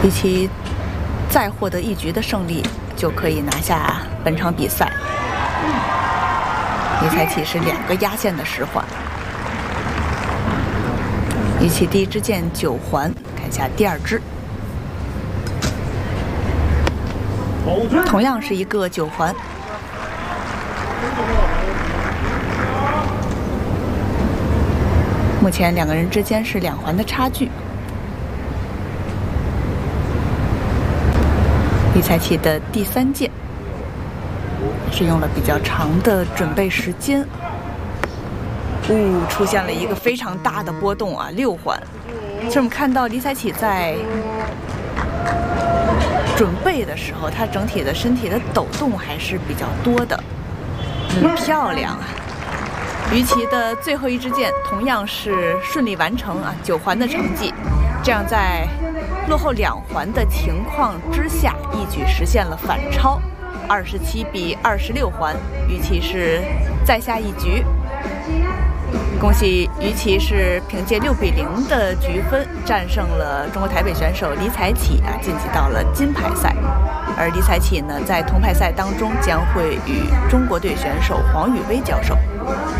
李琦再获得一局的胜利，就可以拿下本场比赛。李才启是2个压线的10环。李琦第一支箭9环，看下第2支，同样是一个9环。目前2个人之间是2环的差距。李才启的第3箭是用了比较长的准备时间。出现了一个非常大的波动啊，6环。其实我们看到李才启在准备的时候，他整体的身体的抖动还是比较多的。漂亮啊！于琦的最后一支箭同样是顺利完成啊，9环的成绩，这样在落后2环的情况之下，一举实现了反超，27比26环，于琦是再下一局。恭喜于琦是凭借6比0的局分战胜了中国台北选手李才启啊，晋级到了金牌赛。而李才启呢，在铜牌赛当中将会与中国队选手黄宇威交手。